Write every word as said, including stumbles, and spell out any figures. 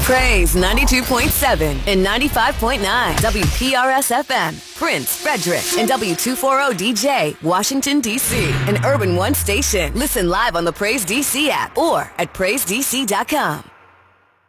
Praise ninety-two point seven and ninety-five point nine W P R S F M, Prince, Frederick, and W two forty D J, Washington, D C, an Urban One station. Listen live on the Praise D C app or at praise d c dot com.